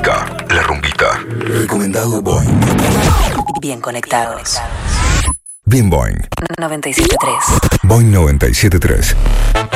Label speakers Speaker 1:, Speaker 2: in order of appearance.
Speaker 1: música, la rumbita. Recomendado Boing.
Speaker 2: Bien conectados.
Speaker 1: Bien Boing.
Speaker 2: 97.3.
Speaker 1: Boing 97.3.